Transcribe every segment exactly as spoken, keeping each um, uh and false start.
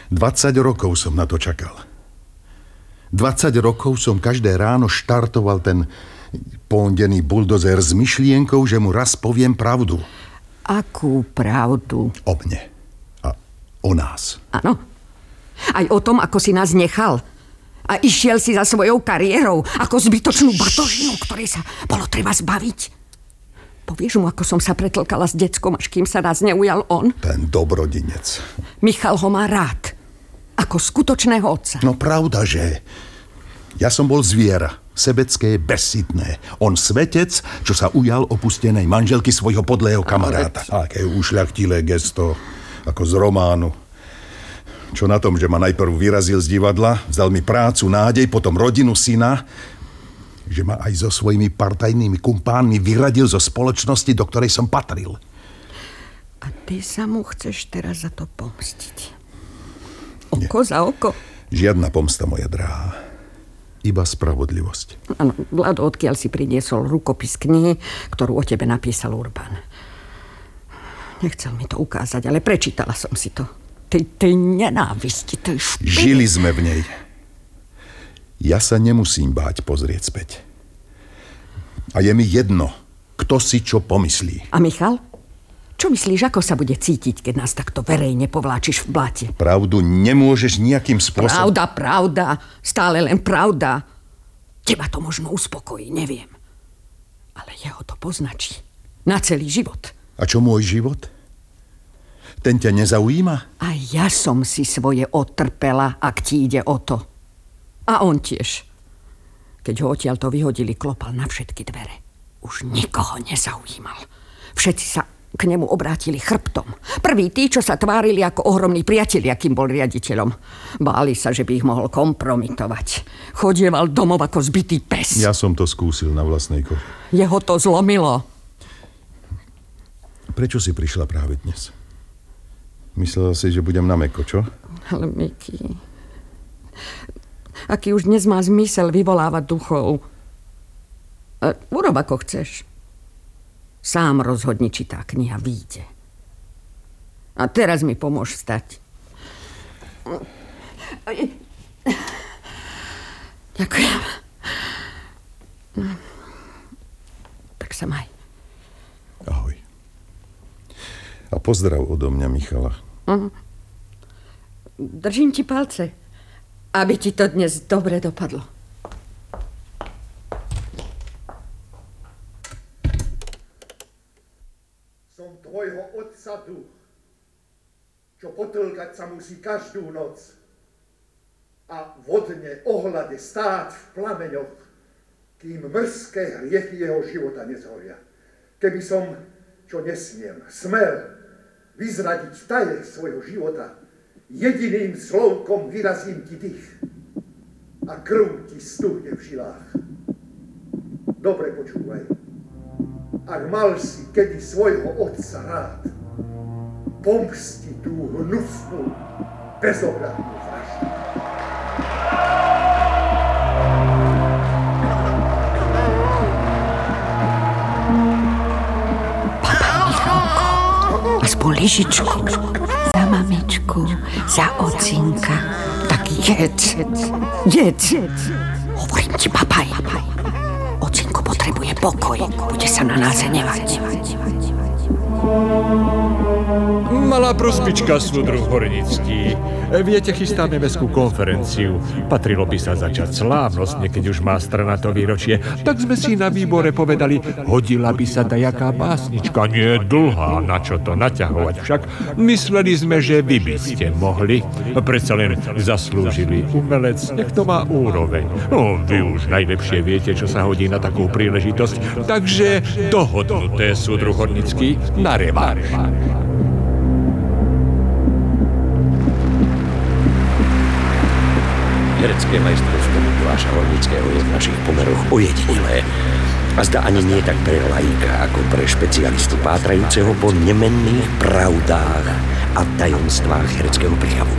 dvadsať rokov som na to čakal. dvadsať rokov som každé ráno štartoval ten pondený buldozer s myšlienkou, že mu raz poviem pravdu. Akú pravdu? O mne. A o nás. Áno. Aj o tom, ako si nás nechal. A išiel si za svojou kariérou ako zbytočnú batožinu, ktorej sa bolo treba zbaviť. Povieš mu, ako som sa pretlkala s deckom, až kým sa nás neujal on? Ten dobrodinec. Michal ho má rád. Ako skutočného otca. No pravda, že? Ja som bol zviera. Sebecké, bezsitné. On svetec, čo sa ujal opustenej manželky svojho podlého kamaráta. Aké ušľachtilé gesto, ako z románu. Čo na tom, že ma najprv vyrazil z divadla, vzal mi prácu, nádej, potom rodinu, syna, že ma aj so svojimi partajnými kumpánmi vyradil zo spoločnosti, do ktorej som patril. A ty sa mu chceš teraz za to pomstiť? Oko Nie. za oko? Žiadna pomsta, moja drahá. Iba spravodlivosť. Áno, Vlado, odkiaľ si priniesol rukopis knihy, ktorú o tebe napísal Urban. Nechcel mi to ukázať, ale prečítala som si to. Tej, tej nenávisti, tej špiny. Žili sme v nej. Ja sa nemusím báť pozrieť späť. A je mi jedno, kto si čo pomyslí. A Michal? Čo myslíš, ako sa bude cítiť, keď nás takto verejne povláčiš v bláte? Pravdu nemôžeš nejakým spôsobom... Pravda, pravda. Stále len pravda. Teba to možno uspokojí, neviem. Ale jeho to poznačí. Na celý život. A čo môj život? Ten ťa nezaujíma? A ja som si svoje odtrpela, ak ti ide o to. A on tiež. Keď ho odtiaľ to vyhodili, klopal na všetky dvere. Už nikoho nezaujímal. Všetci sa k nemu obrátili chrbtom. Prví tí, čo sa tvárili ako ohromní priatelia, kým bol riaditeľom. Báli sa, že by ich mohol kompromitovať. Chodieval domov ako zbitý pes. Ja som to skúsil na vlastnej koži. Jeho to zlomilo. Prečo si prišla práve dnes? Myslela si, že budem na mäkko, čo? Ale Miky, aký už dnes má zmysel vyvolávať duchov. E, urob ako chceš. Sám rozhodni, či tá kniha vyjde. A teraz mi pomôž vstať. Ďakujem. Tak sa maj. Ahoj. A pozdrav odo mňa, Michala. Uh-huh. Držím ti palce, aby ti to dnes dobre dopadlo. Som tvojho otca duch, čo potlkať sa musí každú noc a vodne ohľade stáť v plameňoch, kým mrzké hriechy jeho života nezhoria. Keby som, čo nesmiem, smel vyzradiť taje svojho života, jediným slovkom vyrazím ti dých a krv ti stuhne v žilách. Dobre počúvaj. Ak mal si kedy svojho otca rád, pomsti tú hnusnú, bezohľadnú vraždu. Aspoň lyžičku. Za mamičku, za ocinka. Tak jedz, jedz. Hovorím ti, papaj. Ocinko potrebuje pokoj. Bude sa na nás hnevať. Malá prospička, súdruh Hornický. Viete, chystáme mestskú konferenciu. Patrilo by sa začať slávnostne, keď už má strana to výročie. Tak sme si na výbore povedali, hodila by sa dajaká básnička. Nie dlhá, na čo to naťahovať však. Mysleli sme, že vy by ste mohli. Predsa len zaslúžili umelec, nech to má úroveň. No, vy už najlepšie viete, čo sa hodí na takú príležitosť. Takže dohodnuté, súdruh Hornický, na revanš. Herecké majstrovstvo Mikuláša Hornického je v našich pomeroch ojedinelé. A zdá ani nie tak pre laika, ako pre špecialistu pátrajúceho po nemenných pravdách a tajomstvách hereckého prejavu.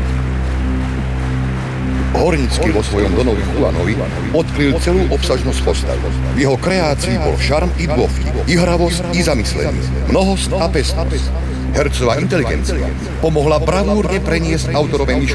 Hornický vo svojom Donovi Chulanovi odkryl celú obsažnosť postav. V jeho kreácii bol šarm i dôvtip, i hravosť, i zamyslenie, mnohosť a pestrosť. Hercová inteligencia pomohla bravúrne preniesť autorové myšlienky